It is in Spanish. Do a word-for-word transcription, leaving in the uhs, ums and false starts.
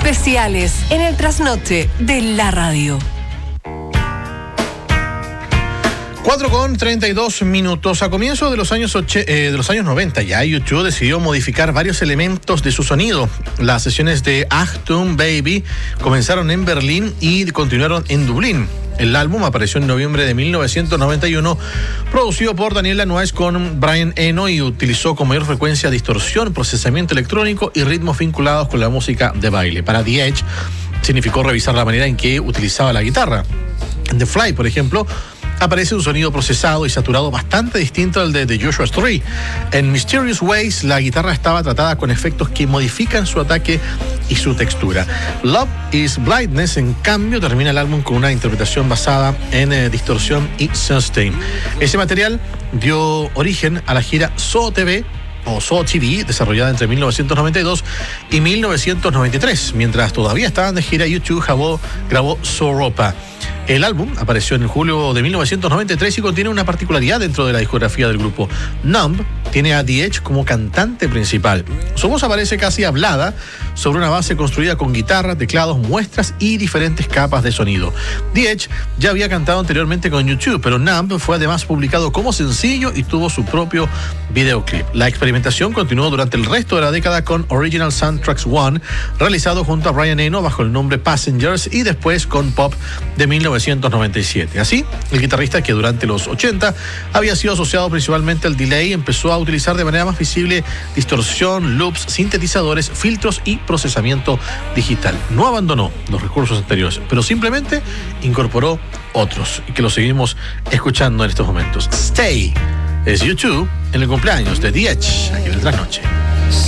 especiales en el trasnoche de la radio. cuatro con treinta y dos minutos. A comienzos de los años oche, eh, de los años noventa ya, YouTube decidió modificar varios elementos de su sonido. Las sesiones de Achtung Baby comenzaron en Berlín y continuaron en Dublín. El álbum apareció en noviembre de mil novecientos noventa y uno, producido por Daniel Lanois con Brian Eno, y utilizó con mayor frecuencia distorsión, procesamiento electrónico y ritmos vinculados con la música de baile. Para The Edge significó revisar la manera en que utilizaba la guitarra. En The Fly, por ejemplo, aparece un sonido procesado y saturado bastante distinto al de The Joshua Tree. En Mysterious Ways, la guitarra estaba tratada con efectos que modifican su ataque y su textura. Love is Blindness, en cambio, termina el álbum con una interpretación basada en eh, distorsión y sustain. Ese material dio origen a la gira So T V o So T V, desarrollada entre mil novecientos noventa y dos y mil novecientos noventa y tres. Mientras todavía estaban de gira, YouTube grabó, grabó So Europa. El álbum apareció en julio de mil novecientos noventa y tres y contiene una particularidad dentro de la discografía del grupo. Numb tiene a The Edge como cantante principal. Su voz aparece casi hablada sobre una base construida con guitarra, teclados, muestras y diferentes capas de sonido. The Edge ya había cantado anteriormente con YouTube, pero Numb fue además publicado como sencillo y tuvo su propio videoclip. La experimentación continuó durante el resto de la década con Original Soundtracks One, realizado junto a Brian Eno bajo el nombre Passengers, y después con Pop de mil novecientos noventa y siete. Así, el guitarrista, que durante los ochenta había sido asociado principalmente al delay, empezó a utilizar de manera más visible distorsión, loops, sintetizadores, filtros y procesamiento digital. No abandonó los recursos anteriores, pero simplemente incorporó otros, y que los seguimos escuchando en estos momentos. Stay es YouTube en el cumpleaños de The Edge, aquí en el Trasnoche.